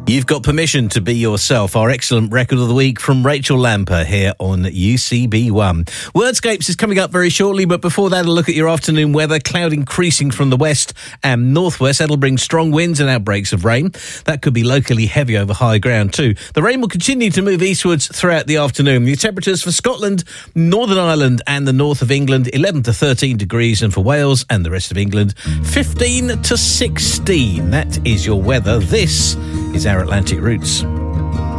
You've got permission to be yourself. Our excellent record of the week from Rachel Lamper here on UCB1. Wordscapes is coming up very shortly, but before that, a look at your afternoon weather. Cloud increasing from the west and northwest. That'll bring strong winds and outbreaks of rain. That could be locally heavy over high ground too. The rain will continue to move eastwards throughout the afternoon. The temperatures for Scotland, Northern Ireland and the north of England, 11 to 13 degrees, and for Wales and the rest of England, 15 to 16. That is your weather. This is our Atlantic Roots.